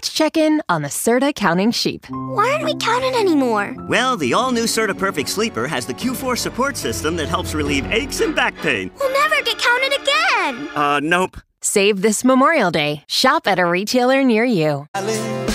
Let's check in on the Serta Counting Sheep. Why aren't we counting anymore? Well, the all-new Serta Perfect Sleeper has the Q4 support system that helps relieve aches and back pain. We'll never get counted again. Nope. Save this Memorial Day. Shop at a retailer near you.